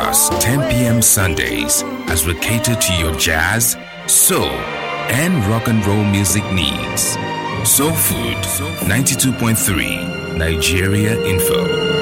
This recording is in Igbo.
us 10 p.m. Sundays as we cater to your jazz, soul, and rock and roll music needs. Soul Food 92.3 Nigeria Info.